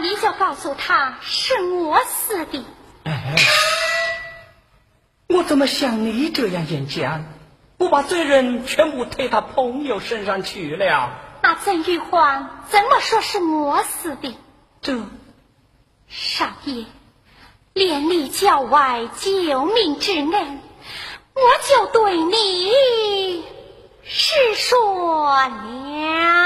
你就告诉他是我死的。 哎，我怎么像你这样演讲？我把责任全部推他朋友身上去了。 那曾玉环怎么说是我死的？ 这少爷，连理教外救命之恩，我就对你实说了。